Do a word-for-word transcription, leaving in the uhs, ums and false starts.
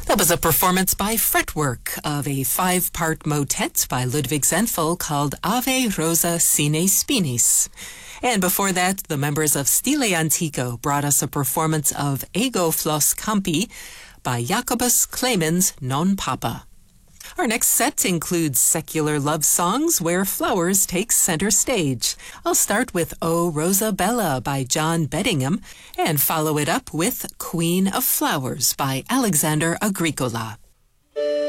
That was a performance by Fretwork of a five-part motet by Ludwig Zenfel called Ave Rosa Sine Spinis. And before that, the members of Stile Antico brought us a performance of Ego Flos Campi by Jacobus Clemens non Papa. Our next set includes secular love songs where flowers take center stage. I'll start with O Rosa Bella by John Beddingham and follow it up with Queen of Flowers by Alexander Agricola.